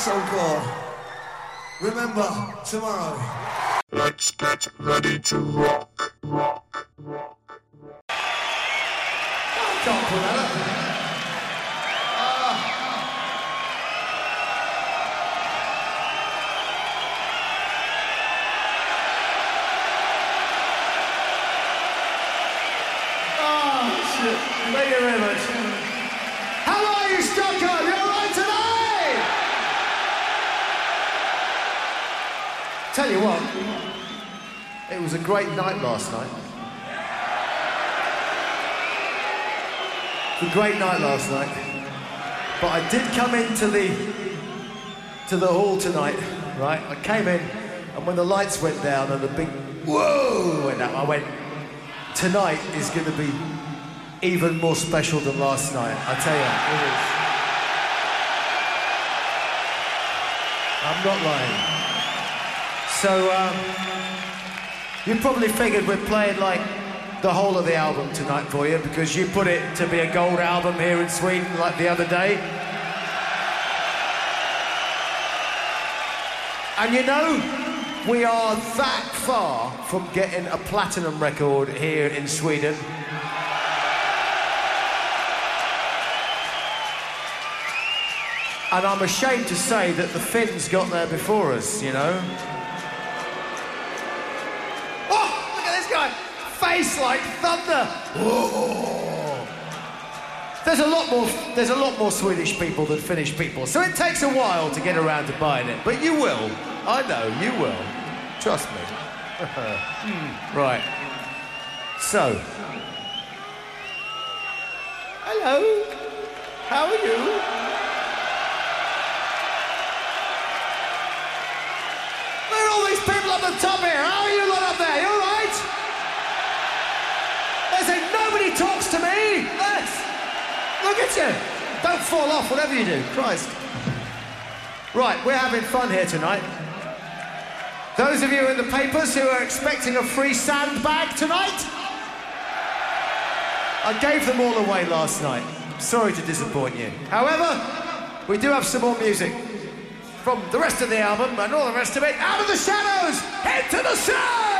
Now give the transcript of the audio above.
so good. Remember, tomorrow. Let's get ready to rock, rock, rock. Can't pull that up. Shit. Thank you very much. How are you, Stockholm? You all right tonight? Tell you what, it was a great night last night. It was a great night last night. But I did come into the hall tonight, right? I came in, and when the lights went down and the big whoa went up, I went, tonight is going to be even more special than last night, I tell you, it is. I'm not lying. So, you probably figured we're playing like the whole of the album tonight for you because you put it to be a gold album here in Sweden like the other day. And you know, we are that far from getting a platinum record here in Sweden. And I'm ashamed to say that the Finns got there before us, you know? Oh, look at this guy! Face like thunder! Whoa. There's a lot more Swedish people than Finnish people, so it takes a while to get around to buying it. But you will. I know, you will. Trust me. Right. So. Hello. How are you? All these people up the top here. How are you lot up there? You all right? They say nobody talks to me. Yes. Look at you. Don't fall off, whatever you do. Christ. Right, we're having fun here tonight. Those of you in the papers who are expecting a free sandbag tonight, I gave them all away last night. Sorry to disappoint you. However, we do have some more music. From the rest of the album and all the rest of it, Out of the Shadows, Into the Sun!